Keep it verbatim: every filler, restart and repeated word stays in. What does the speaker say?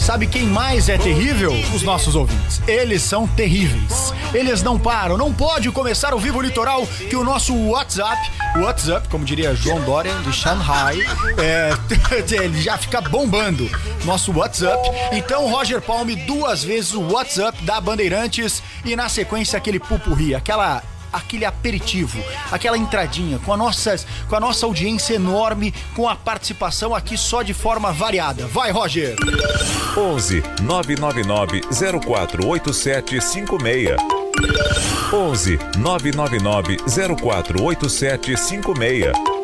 Sabe quem mais é terrível? Os nossos ouvintes. Eles são terríveis. Eles não param, não pode começar o Vivo Litoral que o nosso WhatsApp, WhatsApp, como diria João Dória de Shanghai, é, ele já fica bombando. Nosso WhatsApp. Então, Roger Palme, duas vezes o WhatsApp da Bandeirantes e na sequência aquele pupurri, aquela... aquele aperitivo, aquela entradinha com a, nossas, com a nossa audiência enorme, com a participação aqui só de forma variada. Vai, Roger! onze nove nove nove zero quatro oito sete cinco seis onze nove nove nove zero quatro oito sete cinco seis